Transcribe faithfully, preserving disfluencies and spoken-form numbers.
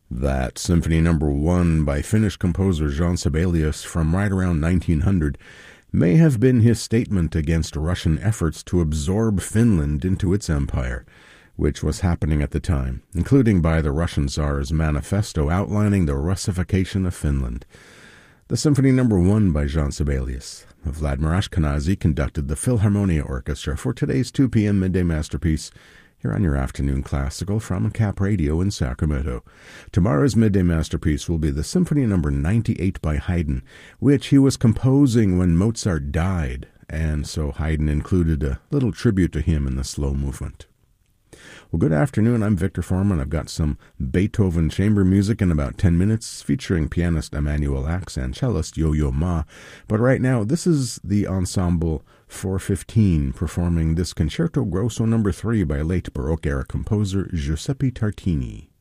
That Symphony Number One by Finnish composer Jean Sibelius from right around nineteen hundred may have been his statement against Russian efforts to absorb Finland into its empire, which was happening at the time, including by the Russian Tsar's manifesto outlining the Russification of Finland. The Symphony Number One by Jean Sibelius. Vladimir Ashkenazy conducted the Philharmonia Orchestra for today's two p.m. Midday Masterpiece here on your afternoon classical from Cap Radio in Sacramento. Tomorrow's Midday Masterpiece will be the Symphony Number ninety-eight by Haydn, which he was composing when Mozart died, and so Haydn included a little tribute to him in the slow movement. Well, good afternoon. I'm Victor Foreman. I've got some Beethoven chamber music in about ten minutes, featuring pianist Emmanuel Ax and cellist Yo-Yo Ma. But right now, this is the Ensemble four fifteen performing this Concerto Grosso Number three by late Baroque-era composer Giuseppe Tartini.